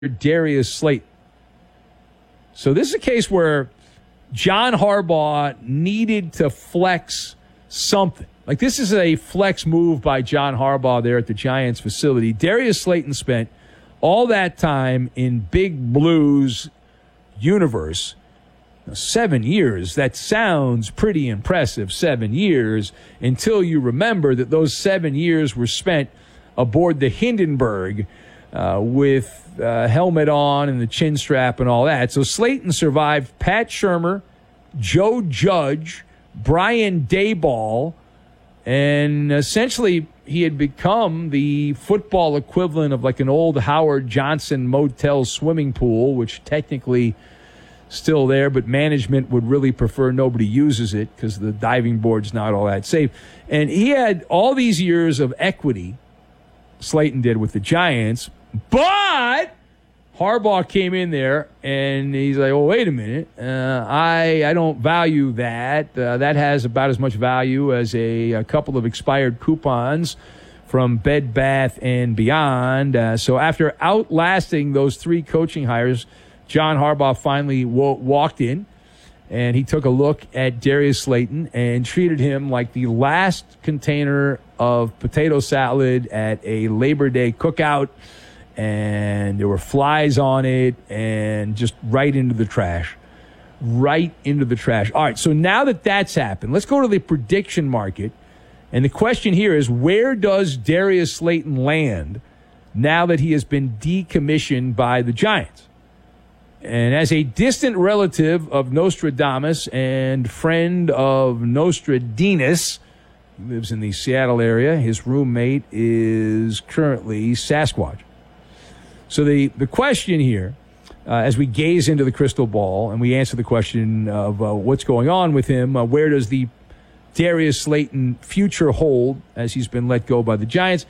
Darius Slayton. So this is a case where John Harbaugh needed to flex something. Like, this is a flex move by John Harbaugh there at the Giants facility. Darius Slayton spent all that time in Big Blue's universe. Now, 7 years, that sounds pretty impressive, 7 years, until you remember that those 7 years were spent aboard the Hindenburg with helmet on and the chin strap and all that. So Slayton survived Pat Shurmur, Joe Judge, Brian Daboll, and essentially he had become the football equivalent of like an old Howard Johnson motel swimming pool, which technically still there, but management would really prefer nobody uses it because the diving board's not all that safe. And he had all these years of equity, Slayton did, with the Giants, but Harbaugh came in there and he's like, oh, wait a minute. I don't value that. That has about as much value as a couple of expired coupons from Bed Bath and Beyond. So after outlasting those three coaching hires, John Harbaugh finally walked in and he took a look at Darius Slayton and treated him like the last container of potato salad at a Labor Day cookout. And there were flies on it and just right into the trash. Right into the trash. All right, so now that that's happened, let's go to the prediction market. And the question here is, where does Darius Slayton land now that he has been decommissioned by the Giants? And as a distant relative of Nostradamus and friend of Nostradamus, he lives in the Seattle area. His roommate is currently Sasquatch. So the question here, as we gaze into the crystal ball and we answer the question of what's going on with him, where does the Darius Slayton future hold as he's been let go by the Giants?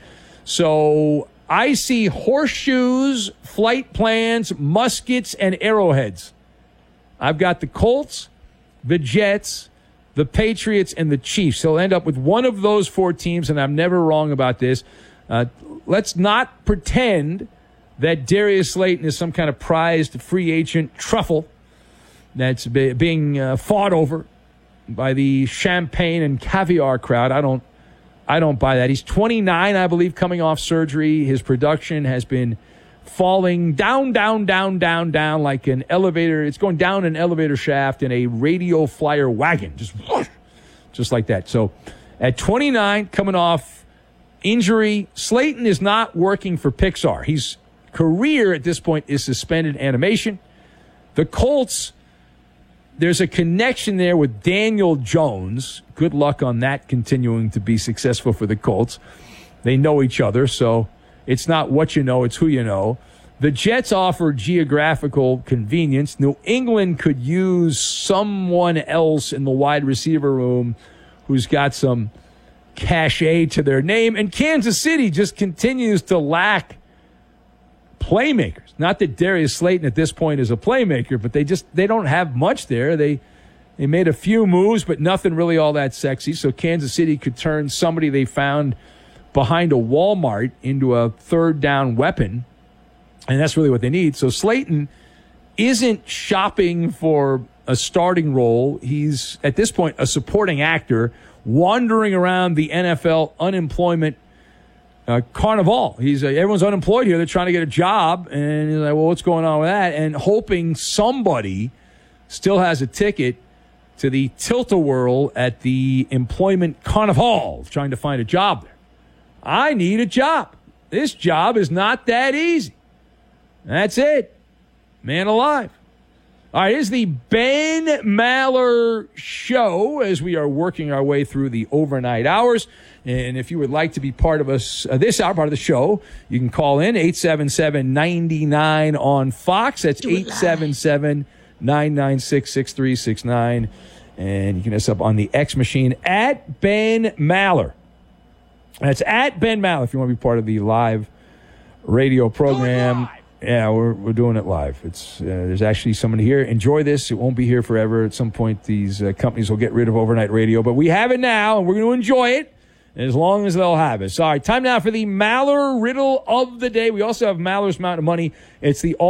So I see horseshoes, flight plans, muskets, and arrowheads. I've got the Colts, the Jets, the Patriots, and the Chiefs. He'll end up with one of those four teams, and I'm never wrong about this. Let's not pretend that Darius Slayton is some kind of prized free agent truffle that's being fought over by the champagne and caviar crowd. I don't buy that. He's 29, I believe, coming off surgery. His production has been falling down like an elevator. It's going down an elevator shaft in a radio flyer wagon, just like that. So at 29, coming off injury, Slayton is not working for Pixar. His career at this point is suspended animation. The Colts, there's a connection there with Daniel Jones. Good luck on that continuing to be successful for the Colts. They know each other, so it's not what you know, it's who you know. The Jets offer geographical convenience. New England could use someone else in the wide receiver room who's got some cachet to their name. And Kansas City just continues to lack playmakers. Not that Darius Slayton at this point is a playmaker, but they don't have much there. They made a few moves, but nothing really all that sexy. So Kansas City could turn somebody they found behind a Walmart into a third down weapon, and that's really what they need. So Slayton isn't shopping for a starting role. He's, at this point, a supporting actor wandering around the NFL unemployment carnival. Everyone's unemployed here. They're trying to get a job. And he's like, well, what's going on with that? And hoping somebody still has a ticket to the tilt-a-whirl at the employment carnival, trying to find a job there. I need a job. This job is not that easy. That's it. Man alive. All right, here's the Ben Maller Show as we are working our way through the overnight hours. And if you would like to be part of us this hour, part of the show, you can call in 877-99 on Fox. That's 877-996-6369. And you can hit us up on the X machine at Ben Maller. That's at Ben Maller if you want to be part of the live radio program. Yeah, we're doing it live. It's there's actually somebody here. Enjoy this. It won't be here forever. At some point, these companies will get rid of overnight radio. But we have it now, and we're going to enjoy it. as long as they'll have it. All right, time now for the Maller Riddle of the Day. We also have Maller's Mountain of Money. It's the